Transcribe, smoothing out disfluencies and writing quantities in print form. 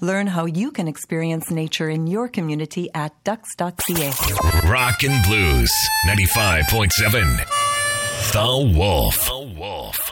Learn how you can experience nature in your community at ducks.ca. Rock and Blues 95.7. The Wolf.